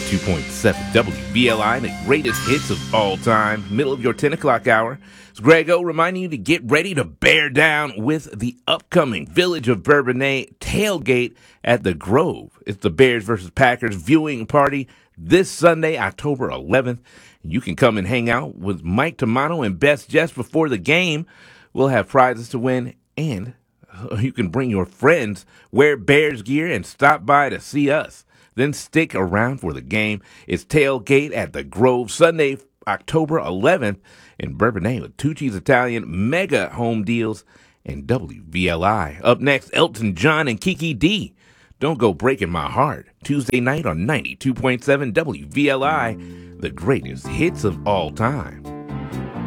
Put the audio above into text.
92.7 WVLI, the greatest hits of all time, middle of your 10 o'clock hour. It's Grego reminding you to get ready to bear down with the upcoming Village of Bourbonnais tailgate at the Grove. It's the Bears versus Packers viewing party this Sunday, October 11th. You can come and hang out with Mike Tamano and Best Jess before the game. We'll have prizes to win, and you can bring your friends, wear Bears gear, and stop by to see us. Then stick around for the game. It's tailgate at the Grove, Sunday, October 11th in Bourbonnais with Tucci's Italian mega home deals and WVLI. Up next, Elton John and Kiki D. Don't Go Breaking My Heart. Tuesday night on 92.7 WVLI, the greatest hits of all time.